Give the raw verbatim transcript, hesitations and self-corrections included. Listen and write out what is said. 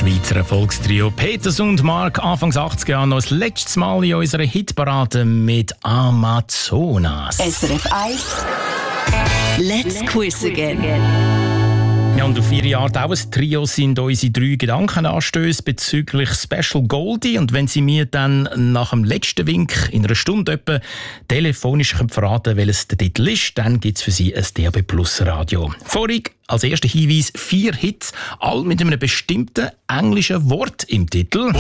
Schweizer Erfolgstrio Peters und Mark Anfangs achtziger Jahre noch das letzte Mal in unserer Hitparade mit Amazonas. S R F eins Let's Quiz Again. Ja, und auf ihre Art auch ein Trio sind unsere drei Gedankenanstöße bezüglich Special Goldie. Und wenn Sie mir dann nach dem letzten Wink in einer Stunde etwa telefonisch verraten können, welches der Titel ist, dann gibt es für Sie ein D A B Plus Radio. Vorig als erster Hinweis vier Hits, all mit einem bestimmten englischen Wort im Titel.